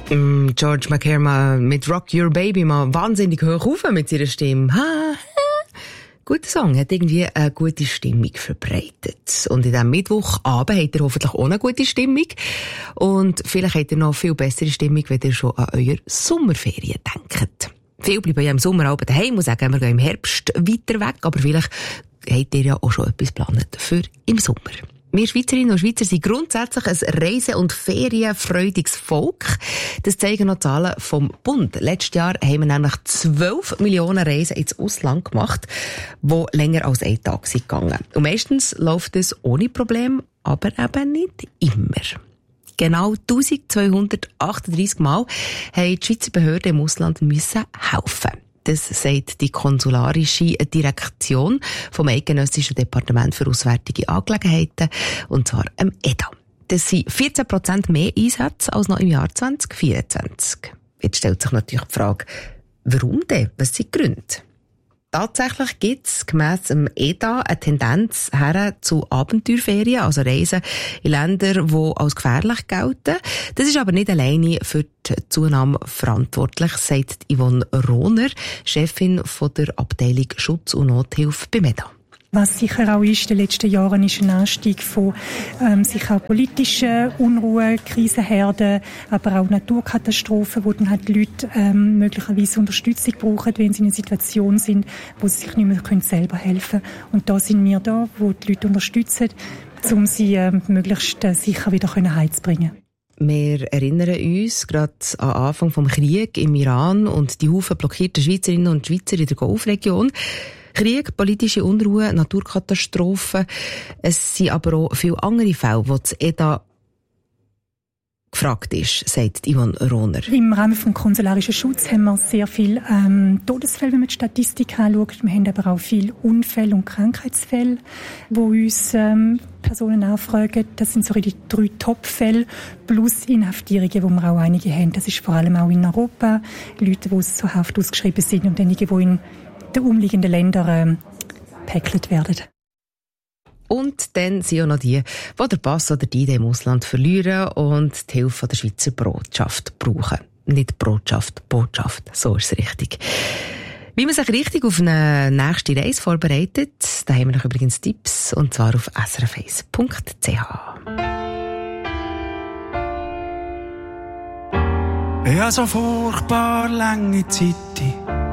George McCarthy mit Rock Your Baby mal wahnsinnig hoch rauf mit ihrer Stimme. Guter Song, hat irgendwie eine gute Stimmung verbreitet. Und in diesem Mittwochabend habt ihr hoffentlich auch eine gute Stimmung. Und vielleicht habt ihr noch viel bessere Stimmung, wenn ihr schon an eure Sommerferien denkt. Viele bleiben ja im Sommer auch daheim, muss sagen, wir gehen im Herbst weiter weg, aber vielleicht habt ihr ja auch schon etwas geplant für im Sommer. Wir Schweizerinnen und Schweizer sind grundsätzlich ein reise- und ferienfreudiges Volk. Das zeigen noch Zahlen vom Bund. Letztes Jahr haben wir nämlich 12 Millionen Reisen ins Ausland gemacht, die länger als einen Tag sind gegangen. Und meistens läuft es ohne Problem, aber eben nicht immer. Genau 1238 Mal haben die Schweizer Behörden im Ausland müssen helfen. Das sagt die konsularische Direktion vom Eidgenössischen Departement für Auswärtige Angelegenheiten, und zwar am EDA. Das sind 14% mehr Einsätze als noch im Jahr 2024. Jetzt stellt sich natürlich die Frage, warum denn? Was sind die Gründe? Tatsächlich gibt es gemäss dem EDA eine Tendenz her zu Abenteuerferien, also Reisen in Länder, die als gefährlich gelten. Das ist aber nicht alleine für die Zunahme verantwortlich, sagt Yvonne Rohner, Chefin von der Abteilung Schutz und Nothilfe beim EDA. Was sicher auch ist, in den letzten Jahren ist ein Anstieg von sicher auch politischen Unruhen, Krisenherden, aber auch Naturkatastrophen, wo dann halt die Leute möglicherweise Unterstützung brauchen, wenn sie in einer Situation sind, wo sie sich nicht mehr selber helfen können. Und da sind wir da, wo die Leute unterstützen, um sie möglichst sicher wieder heimzubringen. Wir erinnern uns gerade an den Anfang des Krieges im Iran und die Haufen blockierten Schweizerinnen und Schweizer in der Golfregion. Krieg, politische Unruhe, Naturkatastrophen. Es sind aber auch viele andere Fälle, wo das EDA gefragt ist, sagt Yvonne Rohner. Im Rahmen des konsularischen Schutzes haben wir sehr viele Todesfälle, wenn man die Statistik anschaut. Wir haben aber auch viele Unfälle und Krankheitsfälle, wo uns Personen anfragen. Das sind so die 3 Top-Fälle, plus Inhaftierungen, wo wir auch einige haben. Das ist vor allem auch in Europa. Leute, die zur Haft ausgeschrieben sind und einige, die in den umliegenden Ländern gepäckelt werden. Und dann sind auch noch die den Pass oder die im Ausland verlieren und die Hilfe der Schweizer Botschaft brauchen. Nicht Botschaft, so ist es richtig. Wie man sich richtig auf eine nächste Reise vorbereitet, da haben wir noch übrigens Tipps, und zwar auf srf1.ch. Ja, so furchtbar lange Zeit